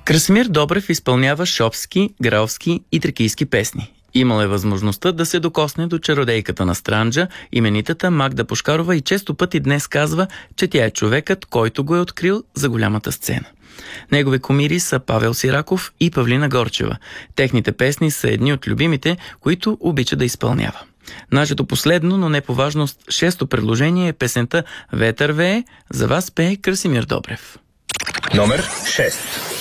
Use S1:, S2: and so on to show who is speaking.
S1: Красимир Добрев изпълнява шопски, гралски и тракийски песни. Имал е възможността да се докосне до чародейката на Странджа, именитата Магда Пушкарова, и често пъти днес казва, че тя е човекът, който го е открил за голямата сцена. Негови кумири са Павел Сираков и Павлина Горчева. Техните песни са едни от любимите, които обича да изпълнява. Нашето последно, но не по важност, шесто предложение е песента «Ветър вее». За вас пее Красимир Добрев.
S2: Номер 6.